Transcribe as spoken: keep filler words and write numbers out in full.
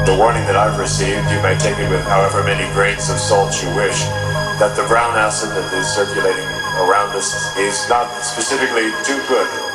The warning that I've received, you may take it with however many grains of salt you wish, that the brown acid that is circulating around us is not specifically too good